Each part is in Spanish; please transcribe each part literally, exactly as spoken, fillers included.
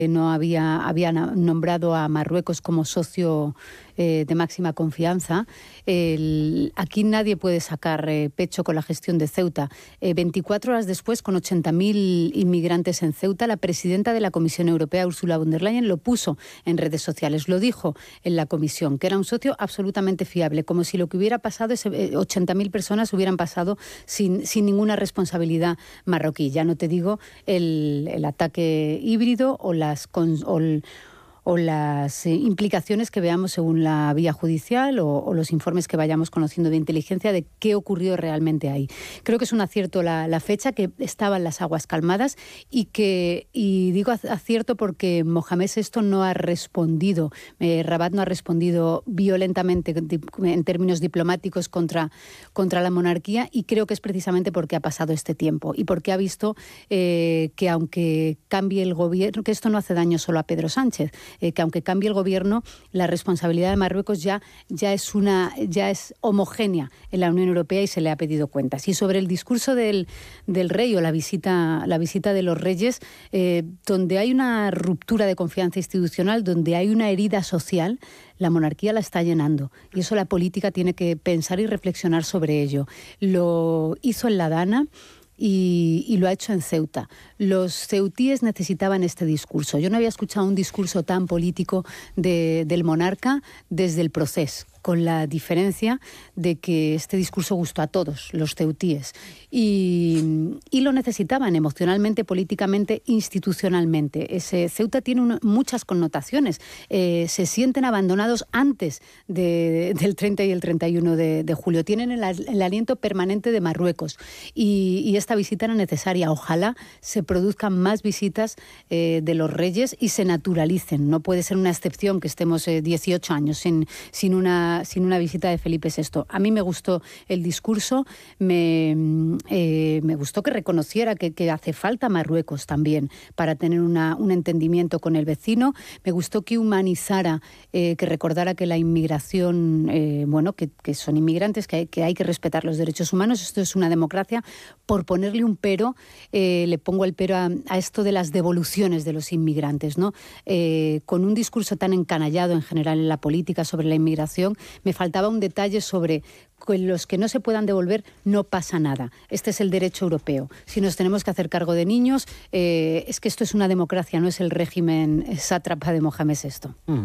no había, había nombrado a Marruecos como socio eh, de máxima confianza. El, aquí nadie puede sacar eh, pecho con la gestión de Ceuta. Eh, veinticuatro horas después, con ochenta mil inmigrantes en Ceuta, la presidenta de la Comisión Europea, Ursula von der Leyen, lo puso en redes sociales, lo dijo en la comisión, que era un socio absolutamente fiable, como si lo que hubiera pasado, ese, eh, ochenta mil personas hubieran pasado sin, sin ninguna responsabilidad marroquí. Ya no te digo el, el ataque híbrido o la Las con, o, o las eh, implicaciones que veamos según la vía judicial o, o los informes que vayamos conociendo de inteligencia de qué ocurrió realmente ahí. Creo que es un acierto la, la fecha, que estaban las aguas calmadas y que, y digo acierto porque Mohamed sexto no ha respondido, eh, Rabat no ha respondido violentamente en términos diplomáticos contra, contra la monarquía, y creo que es precisamente porque ha pasado este tiempo y porque ha visto eh, que aunque cambie el gobierno, que esto no hace daño solo a Pedro Sánchez, Eh, que aunque cambie el gobierno, la responsabilidad de Marruecos ya, ya, es una, ya es homogénea en la Unión Europea y se le ha pedido cuentas. Y sobre el discurso del, del rey o la visita, la visita de los reyes, eh, donde hay una ruptura de confianza institucional, donde hay una herida social, la monarquía la está llenando. Y eso la política tiene que pensar y reflexionar sobre ello. Lo hizo en La Dana. Y, y lo ha hecho en Ceuta. Los ceutíes necesitaban este discurso. Yo no había escuchado un discurso tan político de, del monarca desde el proceso, con la diferencia de que este discurso gustó a todos los ceutíes y, y lo necesitaban emocionalmente, políticamente, institucionalmente. Ese, Ceuta tiene un, muchas connotaciones. Eh, se sienten abandonados antes de, del treinta y el treinta y uno de, de julio. Tienen el, el aliento permanente de Marruecos y, y esta visita era necesaria. Ojalá se produzcan más visitas eh, de los reyes y se naturalicen. No puede ser una excepción que estemos eh, dieciocho años sin, sin una sin una visita de Felipe sexto. A mí me gustó el discurso, me, eh, me gustó que reconociera que, que hace falta Marruecos también para tener una, un entendimiento con el vecino. Me gustó que humanizara, eh, que recordara que la inmigración, eh, bueno, que, que son inmigrantes, que hay, que hay que respetar los derechos humanos. Esto es una democracia. Por ponerle un pero, eh, le pongo el pero a, a esto de las devoluciones de los inmigrantes, ¿no? Eh, con un discurso tan encanallado en general en la política sobre la inmigración, me faltaba un detalle sobre con los que no se puedan devolver no pasa nada. Este es el derecho europeo. Si nos tenemos que hacer cargo de niños, eh, es que esto es una democracia, no es el régimen sátrapa de Mohamed sexto. Mm.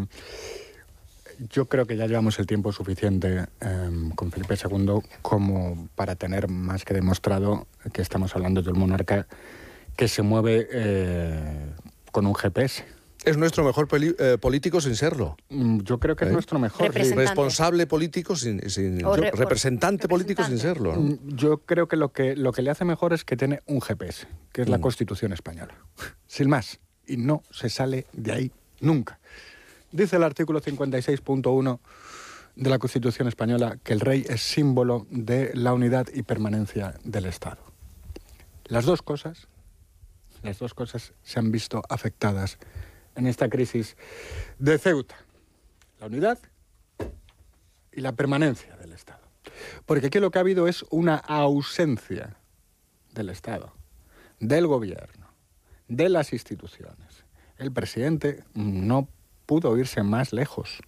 Yo creo que ya llevamos el tiempo suficiente eh, con Felipe segundo como para tener más que demostrado que estamos hablando de un monarca que se mueve eh, con un G P S. Es nuestro mejor peli, eh, político sin serlo. Yo creo que ¿Eh? es nuestro mejor. Responsable político sin... sin yo, re, representante político sin serlo, ¿no? Yo creo que lo, que lo que le hace mejor es que tiene un G P S, que es mm. la Constitución española. Sin más. Y no se sale de ahí nunca. Dice el artículo cincuenta y seis punto uno de la Constitución española que el rey es símbolo de la unidad y permanencia del Estado. Las dos cosas, las dos cosas se han visto afectadas en esta crisis de Ceuta, la unidad y la permanencia del Estado. Porque aquí lo que ha habido es una ausencia del Estado, del gobierno, de las instituciones. El presidente no pudo irse más lejos.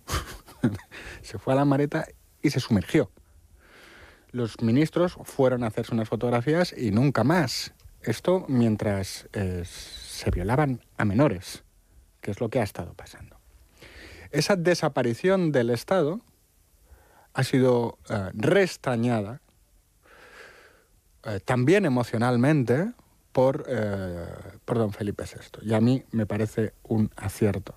Se fue a la Mareta y se sumergió. Los ministros fueron a hacerse unas fotografías y nunca más. Esto mientras eh, se violaban a menores, que es lo que ha estado pasando. Esa desaparición del Estado ha sido eh, restañada eh, también emocionalmente por, eh, por don Felipe sexto. Y a mí me parece un acierto.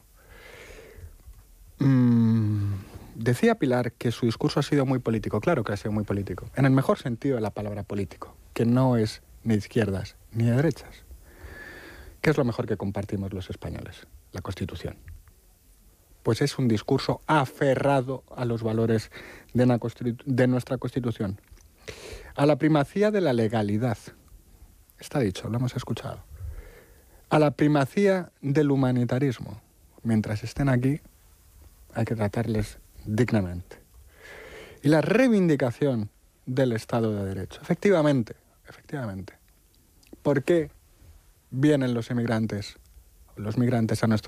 Mm, decía Pilar que su discurso ha sido muy político. Claro que ha sido muy político. En el mejor sentido de la palabra político, que no es ni de izquierdas ni de derechas. ¿Qué es lo mejor que compartimos los españoles? La Constitución. Pues es un discurso aferrado a los valores de, una constitu- de nuestra Constitución. A la primacía de la legalidad. Está dicho, lo hemos escuchado. A la primacía del humanitarismo. Mientras estén aquí, hay que tratarles dignamente. Y la reivindicación del Estado de Derecho. Efectivamente, efectivamente. ¿Por qué vienen los inmigrantes, los migrantes a nuestro